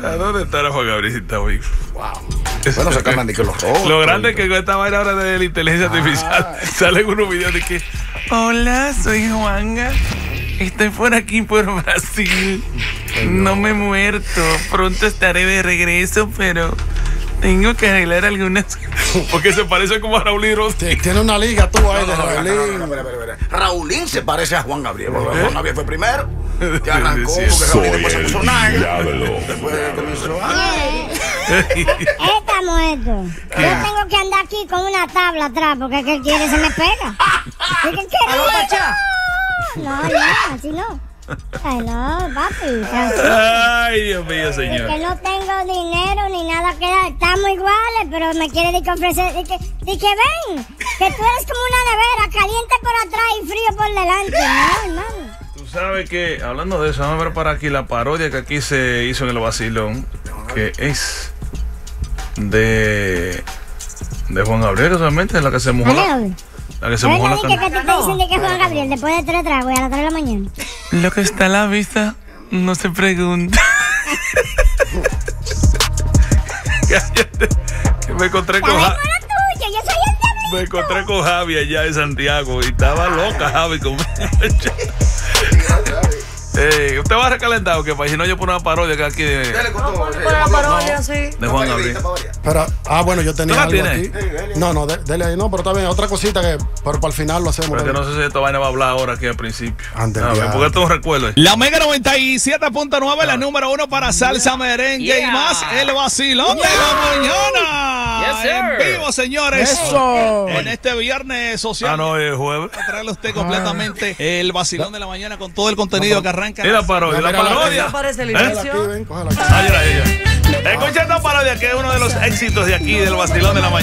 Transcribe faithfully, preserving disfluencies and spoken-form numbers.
¿A dónde estará Juan Gabriel si está hoy? Wow. Bueno, se cambian de que los rostros. Lo grande es que con esta vaina ahora de la inteligencia ah. artificial salen unos videos de que hola, soy Juanga. Estoy por aquí, por Brasil. No me he muerto. Pronto estaré de regreso, pero tengo que arreglar algunas. Porque se parece como a Raulín Rossi. Tiene una liga tú ahí de Raulín. No, no, no, no, no, no. Raulín se parece a Juan Gabriel. ¿Eh? Juan Gabriel fue primero. Te arrancó porque Raulín después se puso nada. Después comenzó a... Esta muerto. Yo tengo que andar aquí con una tabla atrás porque el que quiere se me pega. ¿Qué quiere? No, no, así no. Ay, no, papi. Ay, Dios mío, señor. Es que no tengo dinero ni nada que dar. Estamos iguales, pero me quiere de que ofrecer. De que, de que ven, que tú eres como una nevera, caliente por atrás y frío por delante. No, hermano. Tú sabes que, hablando de eso, vamos a ver para aquí la parodia que aquí se hizo en el vacilón, que es de, de Juan Gabriel, solamente, la que se mojó. La, la que se mojó la canción. ¿Qué te dicen de que es Juan Gabriel después de tres tragos y a las tres de la mañana? Lo que está a la vista no se pregunta. Cállate, que me encontré con Javi. Me encontré con Javi allá en Santiago y estaba loca Javi conmigo. Eh, ¿usted va a recalentar o qué? Para si no yo pongo una parodia que aquí de... Dale con todo. Una parodia, sí. De Juan Gabriel. Pero, ah, bueno, yo tenía algo tienes? aquí. No, no, dele ahí, no, pero está bien. Otra cosita que, pero para el final lo hacemos. Pero que no sé si esta vaina va a hablar ahora aquí al principio. Antes a ver, porque esto es un recuerdo. La Mega noventa y siete punto nueve, la número uno para salsa, merengue yeah. y más. El vacilón yeah. de la mañana. Yes, en vivo, señores. Eso. En este viernes social. Ah, no, es jueves. A traerle a usted completamente ah. el vacilón de la mañana con todo el contenido no, que arranca. Y la parodia. La parodia. Aparece el inicio. Escucha esta parodia que es uno de los éxitos de aquí del vacilón de la mañana.